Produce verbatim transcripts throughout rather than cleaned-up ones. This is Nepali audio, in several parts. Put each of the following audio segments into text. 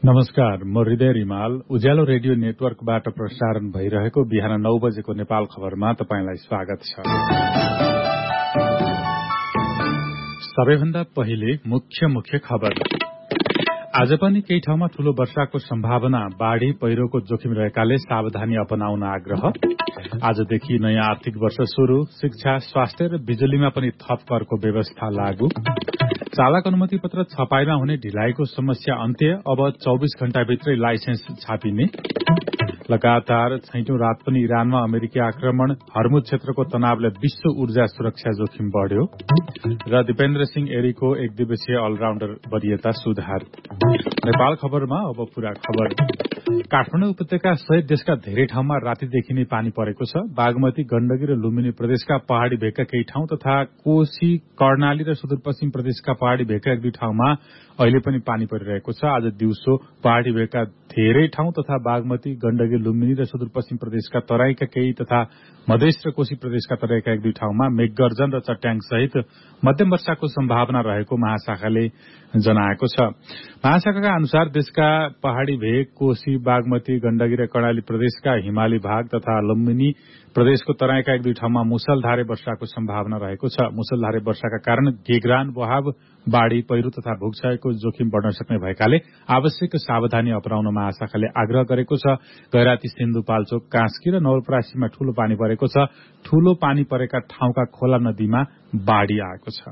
नमस्कार, म हृदय रिमाल उज्यालो रेडियो नेटवर्कबाट प्रसारण भइरहेको बिहान नौ बजेको नेपाल खबरमा तपाईंलाई स्वागत छ। सबैभन्दा पहिले मुख्य मुख्य खबर। आज पनि केही ठाउँमा ठूलो वर्षाको सम्भावना, बाढ़ी पहिरोको जोखिम रहेकाले सावधानी अपनाउन आग्रह। आजदेखि नयाँ आर्थिक वर्ष शुरू, शिक्षा, स्वास्थ्य र बिजुलीमा पनि थप करको व्यवस्था लागू। चालक अनुमति पत्र छपाईमा हुने ढिलाइको समस्या अन्त्य, अब चौबीस घण्टाभित्रै लाइसेन्स छापिने। लगातार छैटौं रात पनि इरानमा अमेरिकी आक्रमण, हर्मुज क्षेत्रको तनावले विश्व ऊर्जा सुरक्षा जोखिम बढ़्यो। र दिपेन्द्र सिंह एरीको एक दिवसीय अलराउण्डर वरीयता सुधार। नेपाल खबरमा अब पूरा खबर। काठमाडौँ उपत्यका सहित देशका धेरै ठाउँमा रातिदेखि नै पानी परेको छ। बागमती, गण्डकी र लुम्बिनी प्रदेशका पहाड़ी भेगका केही ठाउँ तथा कोशी, कर्णाली र सुदूरपश्चिम प्रदेशका पहाड़ी भेगका एक दुई ठाउँमा अहिले पनि पानी परिरहेको छ। आज दिउँसो पहाड़ी भेगका धेरै ठाउँ तथा बागमती, गण्डकी, लुम्बिनी र सुदूरपश्चिम प्रदेशका तराईका केही तथा मधेस र कोशी प्रदेशका तराईका एक दुई ठाउँमा मेघगर्जन र चट्याङ सहित मध्यम वर्षाको सम्भावना रहेको महाशाखाले जनाएको छ। महाशाखाका अनुसार देशका पहाड़ी भेग, कोशी, बागमती, गण्डकी र कर्णाली प्रदेशका हिमाली भाग तथा लुम्बिनी प्रदेशको तराईका एक दुई ठाउँमा मुसलधारे वर्षाको सम्भावना रहेको छ। मुसलधारे वर्षाका कारण गेग्रान, बहाव, बाढ़ी, पहिरो तथा भूक्षयको जोखिम बढ़न सक्ने भएकाले आवश्यक सावधानी अपनाउन महाशाखाले आग्रह गरेको छ। गैराती, सिन्धुपाल्चोक, कास्की र नवलपरासीमा ठूलो पानी परेको छ। ठूलो पानी परेका ठाउँका खोला नदीमा बाढ़ी आएको छ।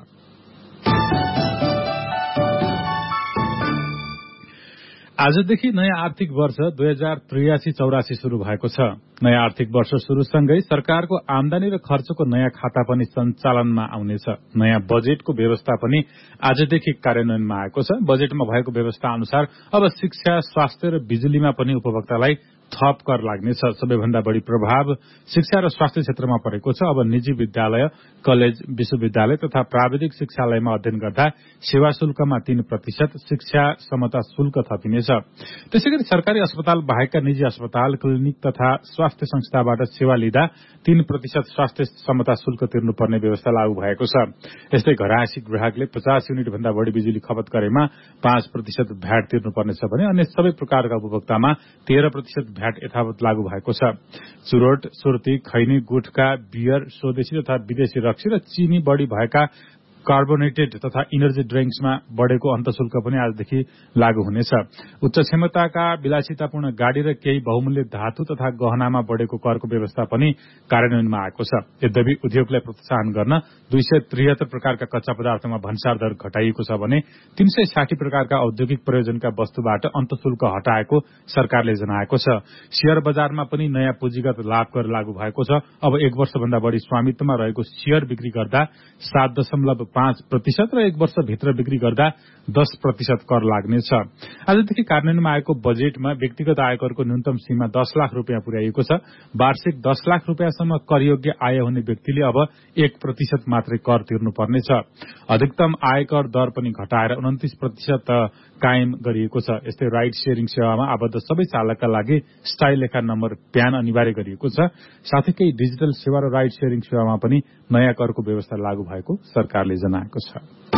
आजदेखि नयाँ आर्थिक वर्ष दुई हजार त्रियासी चौरासी शुरू भएको छ। नयाँ आर्थिक वर्ष शुरूसँगै सरकारको आमदानी र खर्चको नयाँ खाता पनि सञ्चालनमा आउनेछ। नयाँ बजेटको व्यवस्था पनि आजदेखि कार्यान्वयनमा आएको छ। बजेटमा भएको व्यवस्था अनुसार अब शिक्षा, स्वास्थ्य र बिजुलीमा पनि उपभोक्तालाई थप कर लाग्नेछ। सबैभन्दा बढ़ी प्रभाव शिक्षा र स्वास्थ्य क्षेत्रमा परेको छ। अब निजी विद्यालय, कलेज, विश्वविद्यालय तथा प्राविधिक शिक्षालयमा अध्ययन गर्दा सेवा शुल्कमा तीन प्रतिशत शिक्षा समता शुल्क थपिनेछ। त्यसैगरी सरकारी अस्पताल बाहेकका निजी अस्पताल, क्लिनिक तथा स्वास्थ्य संस्थाबाट सेवा लिँदा तीन प्रतिशत स्वास्थ्य समता शुल्क तिर्नुपर्ने व्यवस्था लागू भएको छ। यस्तै घरायसी ग्राहकले पचास युनिट भन्दा बढ़ी बिजुली खपत गरेमा पाँच प्रतिशत भ्याट तिर्नुपर्नेछ भने अन्य सबै प्रकारका उपभोक्तामा तेह्र प्रतिशत भ्याट यथावत लागू भएको छ। चुरोट, सुर्ती, खैनी, गुटखा, बियर, स्वदेशी तथा विदेशी रक्सी र चिनी बढ़ी भएका कार्बोनेटेड तथा इनर्जी ड्रिंक्समा बढ़ेको अन्तशुल्क पनि आजदेखि लागू हुनेछ। उच्च क्षमताका विलासितापूर्ण गाड़ी र केही बहुमूल्य धातु तथा गहनामा बढ़ेको करको व्यवस्था पनि कार्यान्वयनमा आएको छ। यद्यपि उद्योगलाई प्रोत्साहन गर्न दुई सय त्रिहत्तर प्रकारका कच्चा पदार्थमा भन्सार दर घटाइएको छ भने तीन सय साठी प्रकारका औद्योगिक प्रयोजनका वस्तुबाट अन्तशुल्क हटाएको सरकारले जनाएको छ। शेयर बजारमा पनि नयाँ पुँजीगत लाभ कर लागू भएको छ। अब एक वर्षभन्दा बढ़ी स्वामित्वमा रहेको शेयर बिक्री गर्दा सात दशमलव पाँच प्रतिशत र एक वर्षभित्र बिक्री गर्दा दस प्रतिशत कर लाग्नेछ। आजदेखि कार्यान्वयनमा आएको बजेटमा व्यक्तिगत आयकरको न्यूनतम सीमा दस लाख रूपियाँ पुर्याइएको छ। वार्षिक दस लाख रूपियाँसम्म करयोग्य आय हुने व्यक्तिले अब एक प्रतिशत मात्रै कर तिर्नुपर्नेछ। अधिकतम आयकर दर पनि घटाएर उन्तिस प्रतिशत कायम गरिएको छ। यस्तै राइड शेयरिङ सेवामा आबद्ध सबै चालकका लागि स्थायी लेखा नम्बर प्यान अनिवार्य गरिएको छ। साथै केही डिजिटल सेवा र राइड शेयरिङ सेवामा पनि नयाँ करको व्यवस्था लागू भएको सरकारले जनाएको छ।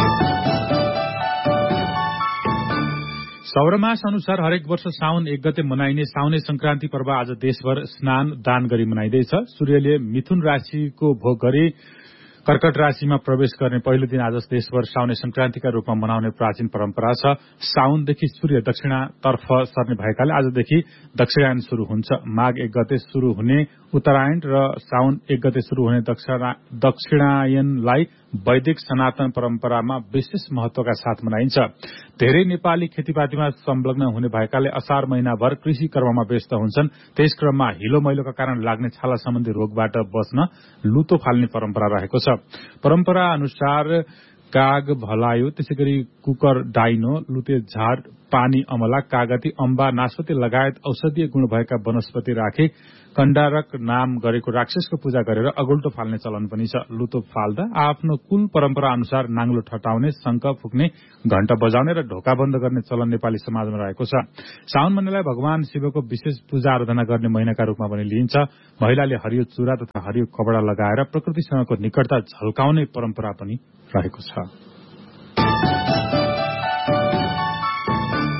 सौरमास अनुसार हरेक वर्ष साउन एक गते मनाइने साउने संक्रान्ति पर्व आज देशभर स्नान दान गरी मनाइँदैछ। सूर्यले मिथुन राशिको भोग गरी कर्कट राशिमा प्रवेश गर्ने पहिलो दिन आज देशभर साउने संक्रान्तिका रूपमा मनाउने प्राचीन परम्परा छ। साउनदेखि सूर्य दक्षिणातर्फ सर्ने भएकाले आजदेखि दक्षिणायन शुरू हुन्छ। माघ एक गते शुरू हुने उत्तरायण र साउन एक गते शुरू हुने दक्षिणायनलाई वैदिक सनातन परम्परामा विशेष महत्वका साथ मनाइन्छ। धेरै नेपाली खेतीपातीमा संलग्न हुने भएकाले असार महिनाभर कृषि कर्ममा व्यस्त हुन्छन्। त्यस क्रममा हिलो मैलोका कारण लाग्ने छाला सम्बन्धी रोगबाट बच्न लुतो फाल्ने परम्परा रहेको छ। परम्परा अनुसार काग, भलायो, त्यसैगरी कुकर, डाइनो, लुते झार, पानी अमला, कागती, अम्बा, नास्पति लगायत औषधीय गुण भएका वनस्पति राखी कण्डारक नाम गरेको राक्षसको पूजा गरेर अगुल्टो फाल्ने चलन पनि छ। लुतो फाल्दा आफ्नो कुल परम्परा अनुसार नाङ्लो ठटाउने, शंख फुक्ने, घण्टा बजाउने र ढोका बन्द गर्ने चलन नेपाली समाजमा रहेको छ। साउन महिनालाई भगवान शिवको विशेष पूजा आराधना गर्ने महिनाका रूपमा पनि लिइन्छ। महिलाले हरियो चूरा तथा हरियो कपड़ा लगाएर प्रकृतिसँगको निकटता झल्काउने परम्परा पनि रहेको छ।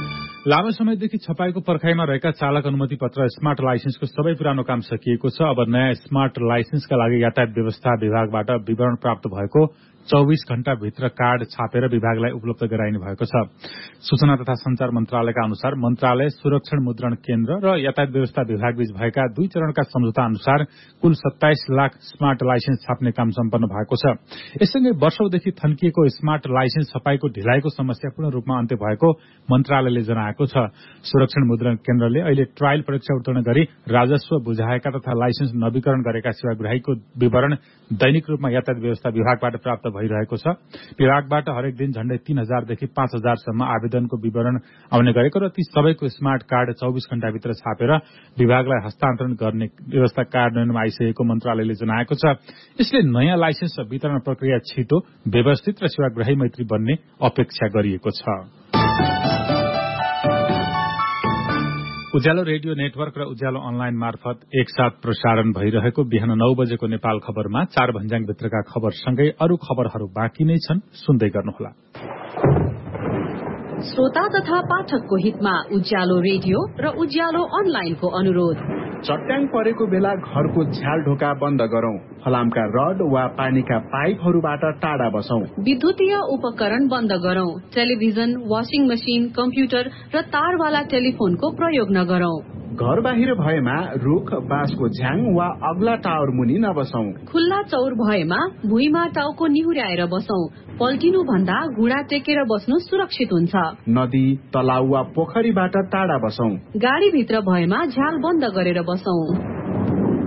लामो समयदेखि छपाईको पर्खाइमा रहेका चालक अनुमति पत्र स्मार्ट लाइसेन्सको सबै पुरानो काम सकिएको छ। अब नयाँ स्मार्ट लाइसेन्सका लागि यातायात व्यवस्था विभागबाट विवरण प्राप्त भएको चौबीस घण्टा भित्र कार्ड छापेर विभागलाई उपलब्ध गराइने भएको छ। सूचना तथा संचार मन्त्रालयका अनुसार मन्त्रालय सुरक्षण मुद्रण केन्द्र र यातायात व्यवस्था विभागबीच भएका दुई चरणका सम्झौता अनुसार कुल सत्ताइस लाख स्मार्ट लाइसेन्स छाप्ने काम सम्पन्न भएको छ। यससँगै वर्षौंदेखि थन्किएको स्मार्ट लाइसेन्स छपाईको ढिलाइको समस्या पूर्ण रूपमा अन्त्य भएको मन्त्रालयले जनाएको छ। सुरक्षण मुद्रण केन्द्रले अहिले ट्रायल परीक्षा उत्तीर्ण गरी राजस्व बुझाएका तथा लाइसेन्स नवीकरण गरेका सेवाग्राहीको विवरण दैनिक रूपमा यातायात व्यवस्था विभागबाट प्राप्त भइरहेको छ। विभागबाट हरेक दिन झण्डै तीन हजारदेखि पाँच हजारसम्म आवेदनको विवरण आउने गरेको र ती सबैको स्मार्ट कार्ड चौबीस घण्टाभित्र छापेर विभागलाई हस्तान्तरण गर्ने व्यवस्था कार्यान्वयनमा आइसकेको मन्त्रालयले जनाएको छ। यसले नयाँ लाइसेन्स वितरण प्रक्रिया छिटो, व्यवस्थित र सेवाग्राही मैत्री बन्ने अपेक्षा गरिएको छ। उज्यालो रेडियो नेटवर्क र उज्यालो अनलाइन मार्फत एकसाथ प्रसारण भइरहेको बिहान नौ बजेको नेपाल खबरमा चार भन्ज्याङभित्रका खबरसँगै अरू खबरहरू बाँकी नै छन्, सुन्दै गर्नुहोला। श्रोता तथा पाठकको हितमा उज्यालो रेडियो र उज्यालो अनलाइनको अनुरोध। चट्याङ परेको बेला घरको झ्याल ढोका बन्द गरौं। फलामका रड वा पानीका पाइपहरूबाट टाढा बसौं। विद्युतीय उपकरण बन्द गरौं। टेलिभिजन, वाशिङ मशिन, कम्प्युटर र तारवाला टेलिफोनको प्रयोग नगरौं। घर बाहिर भएमा रुख, बाँसको झ्याङ वा अग्ला टावर मुनि नबसौं। खुल्ला चौर भएमा भुइँमा टाउको निहुर्याएर बसौं। पल्टिनु भन्दा घुँडा टेकेर बस्नु सुरक्षित हुन्छ। नदी, तलाउ वा पोखरीबाट टाढा बसौं। गाडीभित्र भएमा झ्याल बन्द गरेर बसौं।